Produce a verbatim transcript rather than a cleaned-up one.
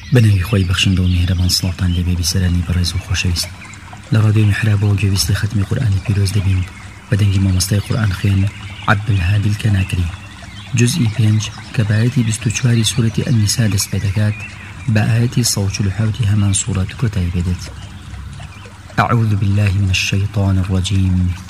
بناوی خۆی بەخشندە و میهرەبان سڵاوتان لێبێ بیسەرانی بەڕێز و خۆشەویست لە ڕادیۆی میحرابەوە گوێویستی ختمی قورئانی پیرۆز دەبین بە دەنگی مامۆستای قورئان خوێن عەبدولهادی الکەناکری جزئی پێنج کە بە ئایەتی بیست و چواری سوورەتی ئەنیسا دەست پێ دەکات بە ئایەتی سەد و چل و حەوتی هەمان سوورەت کۆتایی پێدێت. أعوذ بالله من الشيطان الرجيم